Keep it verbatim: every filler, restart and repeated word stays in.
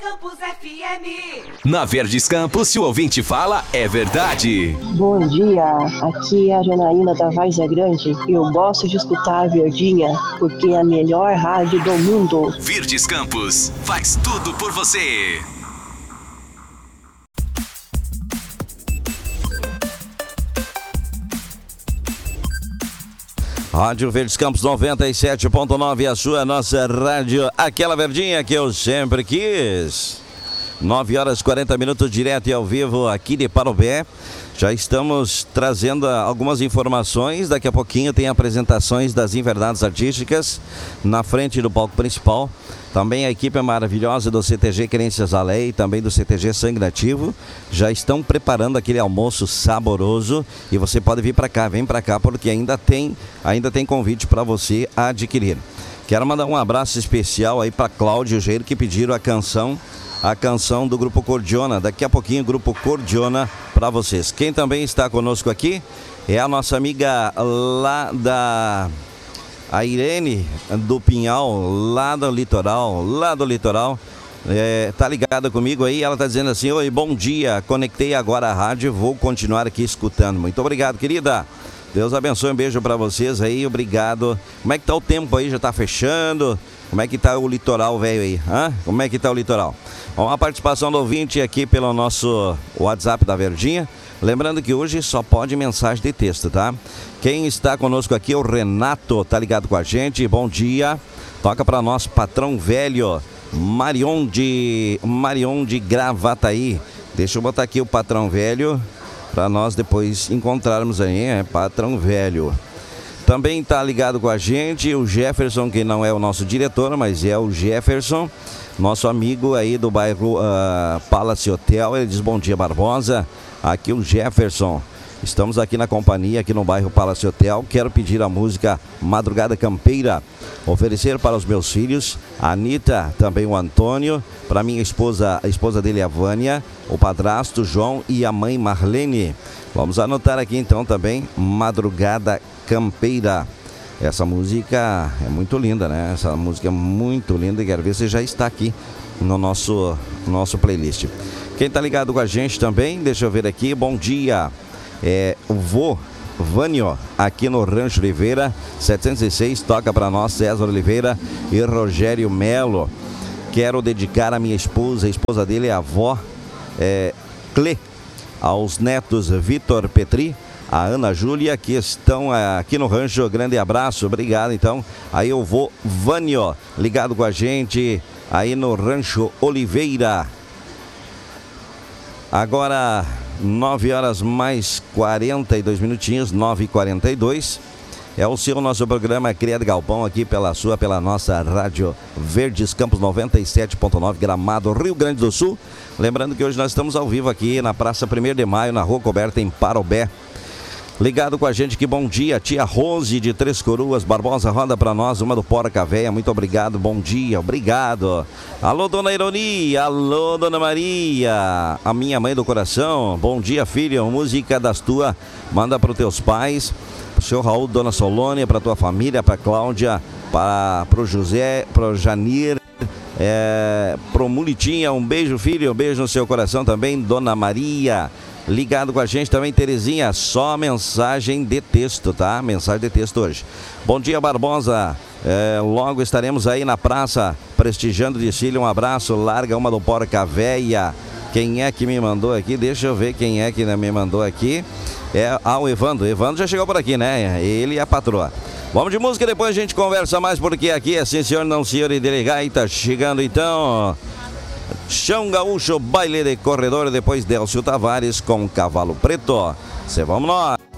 Campus F M. Na Verdes Campos, se o ouvinte fala, é verdade. Bom dia, aqui é a Janaína da Várzea Grande. Eu gosto de escutar a Verdinha, porque é a melhor rádio do mundo. Verdes Campos, faz tudo por você. Rádio Verdes Campos noventa e sete ponto nove, a sua, nossa rádio, aquela verdinha que eu sempre quis. nove horas e quarenta minutos, direto e ao vivo aqui de Parobé. Já estamos trazendo algumas informações. Daqui a pouquinho tem apresentações das Inverdades Artísticas na frente do palco principal. Também a equipe maravilhosa do C T G Querências Alé e também do C T G Sangue Nativo já estão preparando aquele almoço saboroso e você pode vir para cá, vem para cá porque ainda tem, ainda tem convite para você adquirir. Quero mandar um abraço especial aí para Cláudio e o Jair que pediram a canção, a canção do Grupo Cordiona. Daqui a pouquinho o Grupo Cordiona para vocês. Quem também está conosco aqui é a nossa amiga lá da... a Irene do Pinhal, lá do litoral, lá do litoral, é, tá ligada comigo aí, ela tá dizendo assim: oi, bom dia, conectei agora a rádio, vou continuar aqui escutando. Muito obrigado, querida. Deus abençoe, um beijo pra vocês aí, obrigado. Como é que tá o tempo aí? Já tá fechando? Como é que tá o litoral, velho aí? Hã? Como é que tá o litoral? Bom, a participação do ouvinte aqui pelo nosso WhatsApp da Verdinha. Lembrando que hoje só pode mensagem de texto, tá? Quem está conosco aqui é o Renato, tá ligado com a gente? Bom dia. Toca para nós, patrão velho, Marion de, Marion de Gravataí. Deixa eu botar aqui o patrão velho para nós depois encontrarmos aí, é patrão velho. Também tá ligado com a gente o Jefferson, que não é o nosso diretor, mas é o Jefferson, nosso amigo aí do bairro uh, Palace Hotel. Ele diz: bom dia, Barbosa. Aqui o Jefferson. Estamos aqui na companhia, aqui no bairro Palace Hotel. Quero pedir a música Madrugada Campeira. Oferecer para os meus filhos, a Anitta, também o Antônio, para minha esposa, a esposa dele, a Vânia, o padrasto João e a mãe Marlene. Vamos anotar aqui então também, Madrugada Campeira. Essa música é muito linda, né? Essa música é muito linda e quero ver se já está aqui no nosso, nosso playlist. Quem tá ligado com a gente também, deixa eu ver aqui, bom dia. É o vô Vânio, aqui no Rancho Oliveira, setecentos e seis, toca para nós César Oliveira e Rogério Melo. Quero dedicar a minha esposa, a esposa dele é a avó é, Clê, aos netos Vitor Petri, a Ana Júlia, que estão aqui no rancho. Grande abraço, obrigado então. Aí eu vou, Vânio, ligado com a gente aí no Rancho Oliveira. Agora, nove horas mais quarenta e dois minutinhos, nove e quarenta e dois. É o seu, nosso programa Criado Galpão, aqui pela sua, pela nossa rádio Verdes Campos noventa e sete ponto nove, Gramado, Rio Grande do Sul. Lembrando que hoje nós estamos ao vivo aqui na Praça primeiro de Maio, na Rua Coberta, em Parobé. Ligado com a gente, que bom dia, tia Rose de Três Coroas, Barbosa, roda pra nós uma do Porca Véia, muito obrigado, bom dia, obrigado. Alô, dona Ironia, alô, dona Maria, a minha mãe do coração, bom dia, filha, música das tuas, manda pros teus pais, pro seu Raul, dona Solônia, pra tua família, pra Cláudia, para pro José, pro Janir, é, pro Mulitinha, um beijo, filho, um beijo no seu coração também, dona Maria. Ligado com a gente também, Terezinha, só mensagem de texto, tá? Mensagem de texto hoje. Bom dia, Barbosa. É, logo estaremos aí na praça prestigiando o desfile. Um abraço, larga uma do Porca Véia. Quem é que me mandou aqui? Deixa eu ver quem é que me mandou aqui. É ah, o Evandro. Evandro já chegou por aqui, né? Ele e a patroa. Vamos de música, depois a gente conversa mais, porque aqui é sim, senhor, não, senhor, e delegado. Tá chegando então Chão Gaúcho, baile de corredor, depois Délcio Tavares com Cavalo Preto. Cê vamos nós.